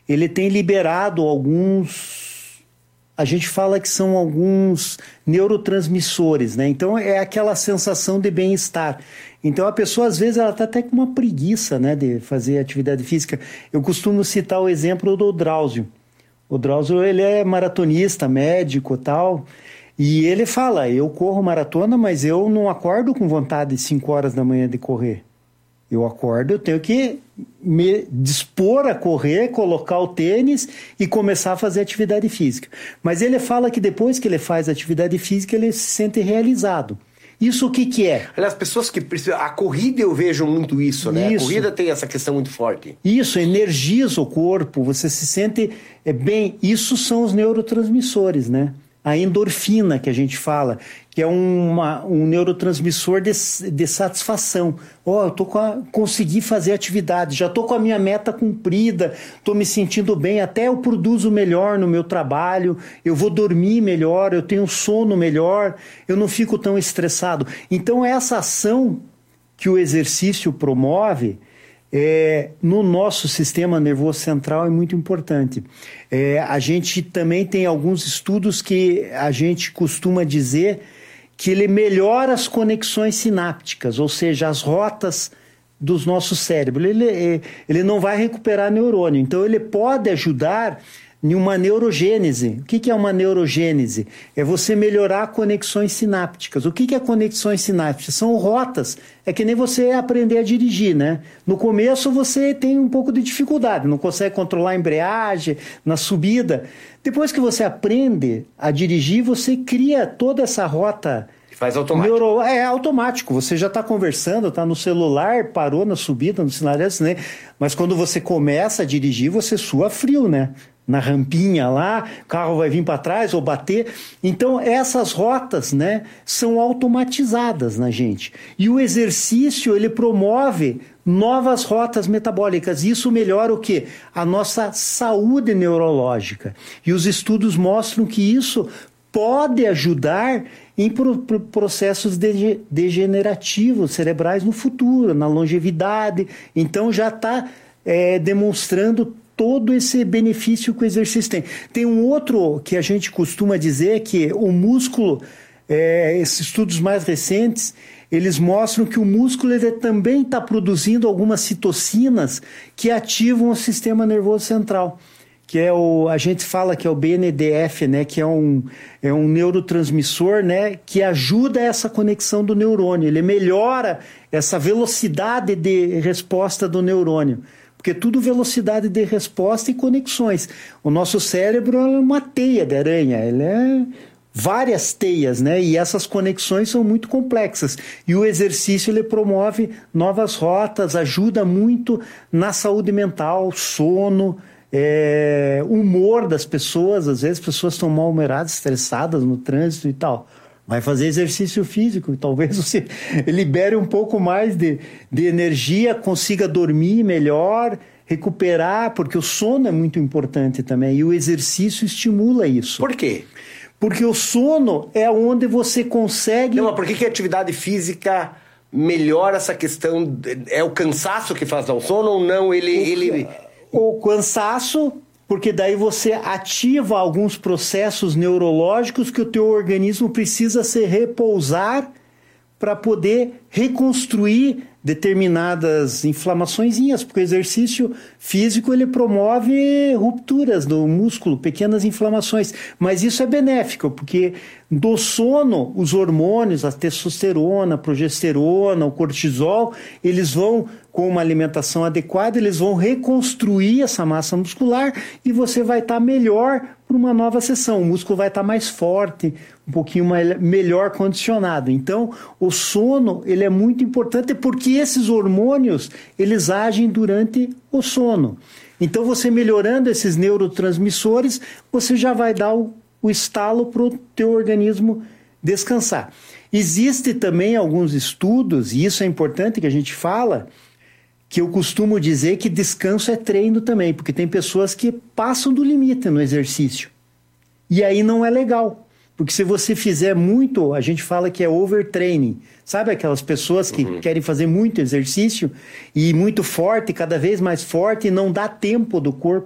ele tem liberado alguns, a gente fala que são alguns neurotransmissores, né? Então é aquela sensação de bem-estar. Então a pessoa às vezes ela está até com uma preguiça, né, de fazer atividade física. Eu costumo citar o exemplo do Drauzio. O Drauzio, ele é maratonista, médico e tal, e ele fala, eu corro maratona, mas eu não acordo com vontade de 5 horas da manhã de correr. Eu acordo, eu tenho que me dispor a correr, colocar o tênis e começar a fazer atividade física. Mas ele fala que depois que ele faz atividade física, ele se sente realizado. Isso o que que é? Aliás, as pessoas que precisam... A corrida eu vejo muito isso, né? Isso. A corrida tem essa questão muito forte. Isso, energiza o corpo, você se sente bem. Isso são os neurotransmissores, né? A endorfina que a gente fala, que é um neurotransmissor de satisfação. Eu consegui fazer atividade, já estou com a minha meta cumprida, estou me sentindo bem, até eu produzo melhor no meu trabalho, eu vou dormir melhor, eu tenho sono melhor, eu não fico tão estressado. Então essa ação que o exercício promove no nosso sistema nervoso central é muito importante. A gente também tem alguns estudos que a gente costuma dizer que ele melhora as conexões sinápticas, ou seja, as rotas dos nossos cérebros. Ele não vai recuperar neurônio, então ele pode ajudar em uma neurogênese. O que é uma neurogênese? É você melhorar conexões sinápticas. O que é conexões sinápticas? São rotas. É que nem você aprender a dirigir, né? No começo você tem um pouco de dificuldade, não consegue controlar a embreagem na subida. Depois que você aprende a dirigir, você cria toda essa rota. Faz automático. É automático. Você já está conversando, está no celular, parou na subida, no sinaleiro, né? Mas quando você começa a dirigir, você sua frio, né? Na rampinha lá, o carro vai vir para trás ou bater. Então, essas rotas, né, são automatizadas na gente. E o exercício, ele promove novas rotas metabólicas. Isso melhora o quê? A nossa saúde neurológica. E os estudos mostram que isso pode ajudar em processos degenerativos cerebrais no futuro, na longevidade. Então, já está demonstrando todo esse benefício que o exercício tem. Tem um outro que a gente costuma dizer que o músculo, esses estudos mais recentes, eles mostram que o músculo ele também está produzindo algumas citocinas que ativam o sistema nervoso central, que a gente fala que é o BNDF, né, que é um neurotransmissor, né, que ajuda essa conexão do neurônio, ele melhora essa velocidade de resposta do neurônio. Porque tudo velocidade de resposta e conexões. O nosso cérebro é uma teia de aranha, ele é várias teias, né? E essas conexões são muito complexas. E o exercício ele promove novas rotas, ajuda muito na saúde mental, sono, humor das pessoas. Às vezes as pessoas estão mal-humoradas, estressadas no trânsito e tal. Vai fazer exercício físico e talvez você libere um pouco mais de energia, consiga dormir melhor, recuperar, porque o sono é muito importante também e o exercício estimula isso. Por quê? Porque o sono é onde você consegue... Não, mas por que a atividade física melhora essa questão? É o cansaço que faz dar o sono ou não? O cansaço... Porque daí você ativa alguns processos neurológicos que o teu organismo precisa se repousar para poder reconstruir determinadas inflamaçõezinhas, porque o exercício físico ele promove rupturas do músculo, pequenas inflamações, mas isso é benéfico, porque do sono, os hormônios, a testosterona, a progesterona, o cortisol, eles vão, com uma alimentação adequada, eles vão reconstruir essa massa muscular e você vai estar melhor para uma nova sessão, o músculo vai estar mais forte, um pouquinho melhor condicionado. Então, o sono ele é muito importante porque esses hormônios eles agem durante o sono. Então, você melhorando esses neurotransmissores, você já vai dar o estalo para o teu organismo descansar. Existe também alguns estudos, e isso é importante que a gente fala, que eu costumo dizer que descanso é treino também, porque tem pessoas que passam do limite no exercício. E aí não é legal. Porque se você fizer muito, a gente fala que é overtraining. Sabe aquelas pessoas que querem fazer muito exercício e muito forte, cada vez mais forte, e não dá tempo do corpo